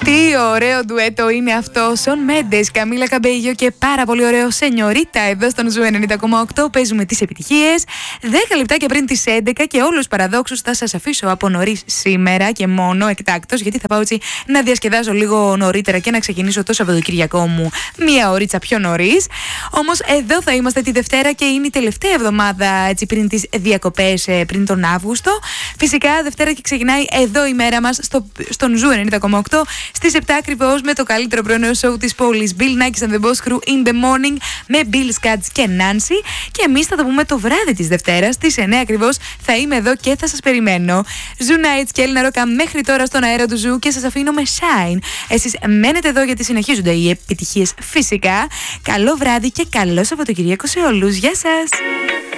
Τι ωραίο ντουέτο είναι αυτό. Σον Μέντες, Καμίλα Καμπέγιο και πάρα πολύ ωραίο Σενιωρίτα. Εδώ στον Ζου 90,8 παίζουμε τις επιτυχίες. 10 λεπτάκια πριν τις 11 και όλους τους παραδόξους θα σας αφήσω από νωρίς σήμερα και μόνο εκτάκτος, γιατί θα πάω έτσι να διασκεδάσω λίγο νωρίτερα και να ξεκινήσω το Σαββατοκυριακό μου μία ωρίτσα πιο νωρίς. Όμως εδώ θα είμαστε τη Δευτέρα και είναι η τελευταία εβδομάδα έτσι, πριν τις διακοπές, πριν τον Αύγουστο. Φυσικά Δευτέρα και ξεκινάει εδώ η μέρα μας στον Ζου 90,8 στις 7 ακριβώς με το καλύτερο πρωινό σοου της πόλης. Bill Nackis and the Boss Crew in the morning με Bill Scats και Nancy. Και εμείς θα τα πούμε το βράδυ της Δευτέρας στις 9 ακριβώς. Θα είμαι εδώ και θα σας περιμένω. Zoo Nights και Έλληνα Ρόκα μέχρι τώρα στον αέρα του Ζου και σας αφήνω με Shine. Εσείς μένετε εδώ γιατί συνεχίζονται οι επιτυχίες φυσικά. Καλό βράδυ και καλό Σαββατοκυριακό σε όλους. Γεια σας!